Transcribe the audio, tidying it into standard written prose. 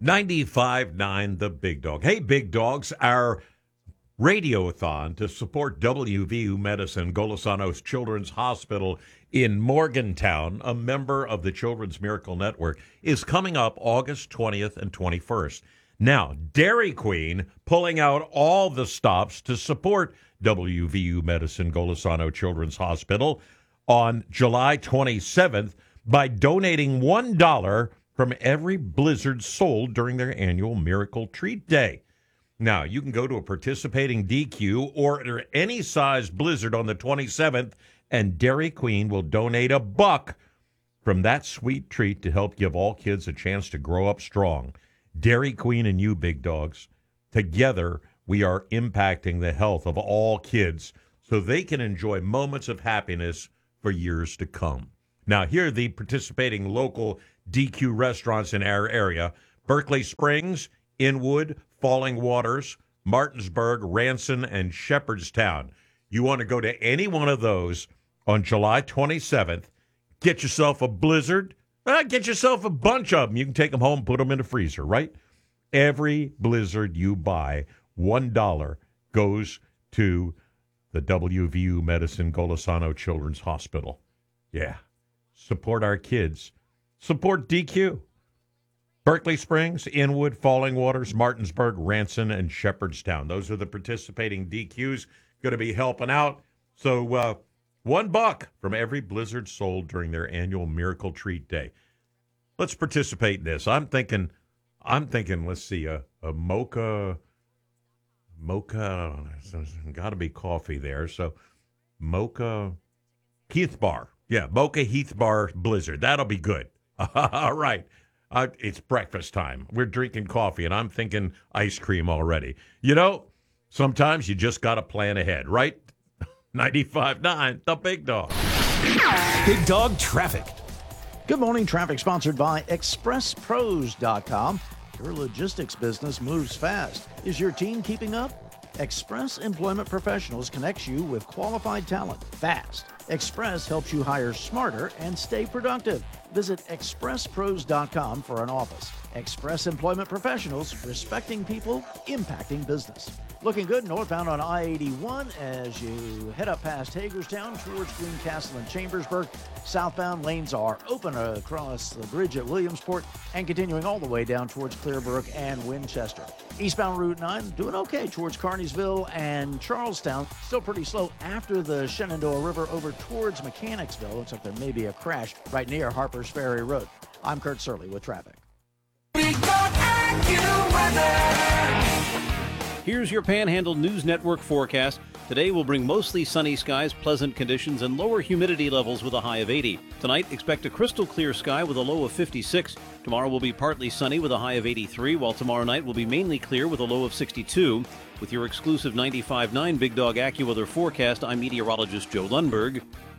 95.9 The Big Dog. Hey, Big Dogs, our radiothon to support WVU Medicine, Golisano's Children's Hospital in Morgantown, a member of the Children's Miracle Network, is coming up August 20th and 21st. Now, Dairy Queen pulling out all the stops to support WVU Medicine, Golisano Children's Hospital on July 27th by donating $1 from every blizzard sold during their annual Miracle Treat Day. Now, you can go to a participating DQ or any size blizzard on the 27th, and Dairy Queen will donate $1 from that sweet treat to help give all kids a chance to grow up strong. Dairy Queen and you, Big Dogs, together we are impacting the health of all kids so they can enjoy moments of happiness for years to come. Now, here are the participating local DQ restaurants in our area: Berkeley Springs, Inwood, Falling Waters, Martinsburg, Ranson, and Shepherdstown. You want to go to any one of those on July 27th, get yourself a blizzard, get yourself a bunch of them. You can take them home, put them in the freezer, right? Every blizzard you buy, $1 goes to the WVU Medicine Golisano Children's Hospital. Yeah. Support our kids. Support DQ. Berkeley Springs, Inwood, Falling Waters, Martinsburg, Ranson, and Shepherdstown. Those are the participating DQs going to be helping out. So $1 from every blizzard sold during their annual Miracle Treat Day. Let's participate in this. I'm thinking, let's see, a mocha, got to be coffee there. So mocha Heath Bar. Yeah, Mocha Heath Bar Blizzard. That'll be good. All right. It's breakfast time. We're drinking coffee, and I'm thinking ice cream already. You know, sometimes you just got to plan ahead, right? 95.9, The Big Dog. Big Dog Traffic. Good morning. Traffic sponsored by ExpressPros.com. Your logistics business moves fast. Is your team keeping up? Express Employment Professionals connects you with qualified talent fast. Express helps you hire smarter and stay productive. Visit ExpressPros.com for an office. Express Employment Professionals, respecting people, impacting business. Looking good northbound on I-81 as you head up past Hagerstown towards Greencastle and Chambersburg. Southbound lanes are open across the bridge at Williamsport and continuing all the way down towards Clearbrook and Winchester. Eastbound Route 9 doing okay towards Carneysville and Charlestown. Still pretty slow after the Shenandoah River over towards Mechanicsville. Looks like there may be a crash right near Harpers Ferry Road. I'm Kurt Surley with traffic. Here's your Panhandle News Network forecast. Today will bring mostly sunny skies, pleasant conditions, and lower humidity levels with a high of 80. Tonight, expect a crystal clear sky with a low of 56. Tomorrow will be partly sunny with a high of 83, while tomorrow night will be mainly clear with a low of 62. With your exclusive 95.9 Big Dog AccuWeather forecast, I'm meteorologist Joe Lundberg.